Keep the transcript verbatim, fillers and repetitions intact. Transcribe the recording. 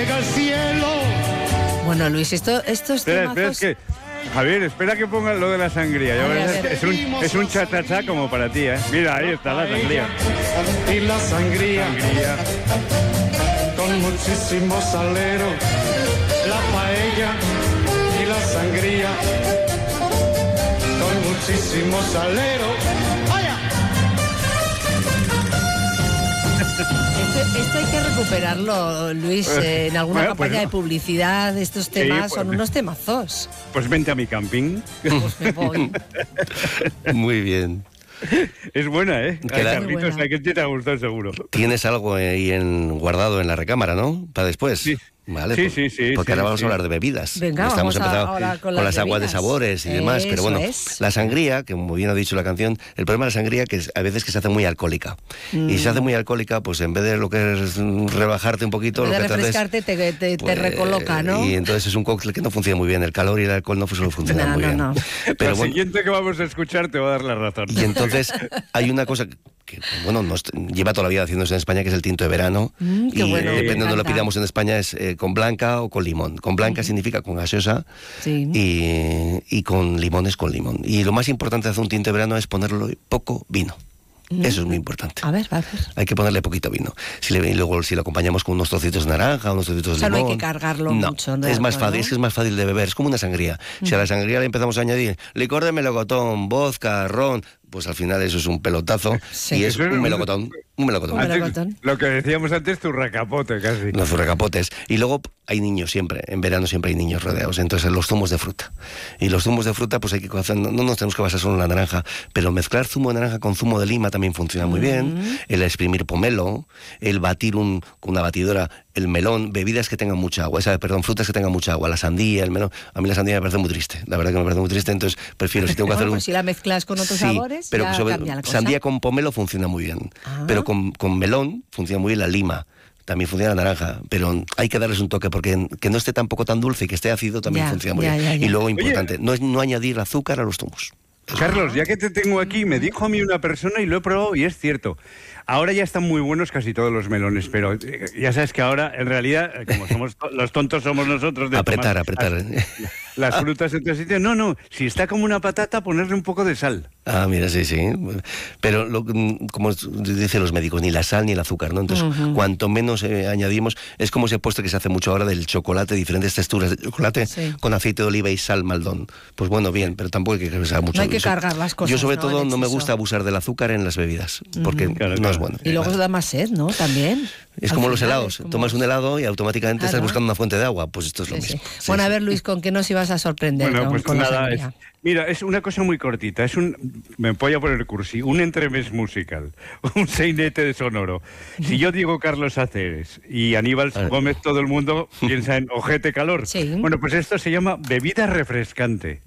llega al cielo. Bueno, Luis, esto, estos Espera, temazos... espera, es que... Javier, espera que pongan lo de la sangría. Ya A ver, verás a ver. que es un, es un cha-cha-cha como para ti, ¿eh? Mira, ahí está la sangría. Y la sangría, Sangría. con muchísimo salero. La paella y la sangría, con muchísimo salero. ¡Vaya! Esto, esto hay que recuperarlo, Luis, eh, en alguna Bueno, pues campaña no. de publicidad. Estos temas pues son me- unos temazos. Pues vente a mi camping. Pues me voy. Muy bien. Es buena, ¿eh? Que la- Carlitos, Muy buena. a que te ha gustado seguro. Tienes algo ahí en, guardado en la recámara, ¿no? Para después. Sí. Vale, Sí, pues- sí, sí, Porque sí, ahora vamos sí. a hablar de bebidas. Venga, Estamos vamos a- empezando ahora con con las las aguas de bebidas. sabores y demás, pero Eso bueno, es. la sangría, que como bien ha dicho la canción, el problema de la sangría que es a veces que se hace muy alcohólica. Y si se hace muy alcohólica, pues en vez de lo que es mm, rebajarte un poquito, En vez lo de que te hace es, refrescarte, te, te, te pues, recoloca, ¿no? Y entonces es un cóctel que no funciona muy bien. El calor y el alcohol no solo funcionan No, muy no, bien. no. Pero la bueno, siguiente que vamos a escuchar te va a dar la razón. y entonces hay una cosa que, bueno, nos lleva toda la vida haciéndose en España, que es el tinto de verano. Mm, qué y bueno, me depende de lo encanta. pidamos en España, es eh, con blanca o con limón. Con blanca significa con gaseosa Sí. y, y con limón es con limón. Y lo más importante de hacer un tinto de verano es ponerle poco vino. Eso es muy importante. A ver, a ver. Hay que ponerle poquito vino. Si le, y luego si lo acompañamos con unos trocitos de naranja, unos trocitos O de sea, no hay limón. que cargarlo no, mucho, ¿no? Es más ¿no? fácil, es que es más fácil de beber, es como una sangría. Si a la sangría le empezamos a añadir licor de melocotón, vodka, ron, pues al final eso es un pelotazo Sí. y es Eso es un un- melocotón, un melocotón. Un Antes, melocotón. lo que decíamos antes, tu racapote casi. Los zurracapotes. Y luego hay niños siempre, en verano siempre hay niños rodeados, entonces los zumos de fruta. Y los zumos de fruta, pues hay que hacer, no, no nos tenemos que basar solo en la naranja, pero mezclar zumo de naranja con zumo de lima también funciona muy bien. El exprimir pomelo, el batir un, con una batidora el melón, bebidas que tengan mucha agua, esa, perdón, frutas que tengan mucha agua, la sandía, el melón. A mí la sandía me parece muy triste, la verdad que me parece muy triste, entonces prefiero si tengo que hacer Bueno, un... pues si la mezclas con otros Sí, sabores, pero ya sobre- cambia la cosa. sandía con pomelo funciona muy bien, Ah. pero con, con melón funciona muy bien la lima. También funciona la naranja, pero hay que darles un toque porque que no esté tampoco tan dulce y que esté ácido también Ya, funciona muy ya, bien. ya, ya. Y luego importante, no es no añadir azúcar a los zumos. Carlos, ya que te tengo aquí, me dijo a mí una persona y lo he probado y es cierto. Ahora ya están muy buenos casi todos los melones, pero eh, ya sabes que ahora, en realidad, eh, como somos to- los tontos somos nosotros de Apretar, tomar apretar. Las, las frutas en otro sitio. No, no, si está como una patata, ponerle un poco de sal. Ah, mira, sí, sí. Pero lo- como dicen los médicos, ni la sal ni el azúcar, ¿no? Entonces, cuanto menos eh, añadimos, es como ese postre que se hace mucho ahora del chocolate, diferentes texturas de chocolate Sí. con aceite de oliva y sal maldón. Pues bueno, bien, pero tampoco hay que usar mucho. No hay que Eso- cargar las cosas, Yo sobre ¿no? todo en no me exceso. gusta abusar del azúcar en las bebidas, porque Claro, no claro. es bueno. Y luego Vale. da más sed, ¿no? También. Es Al como los final helados. es como- Tomas un helado y automáticamente Claro. estás buscando una fuente de agua. Pues esto es lo Sí, sí. mismo. Sí, Bueno, a sí. ver, Luis, ¿con qué nos ibas a sorprender Bueno, con, pues con la nada, es, sangría? mira, es una cosa muy cortita, es un, me voy a poner cursi, un entremés musical, un sainete de sonoro. Si yo digo Carlos Aceres y Aníbal A ver. Gómez, todo el mundo piensa en ojete calor. Sí. Bueno, pues esto se llama bebida refrescante.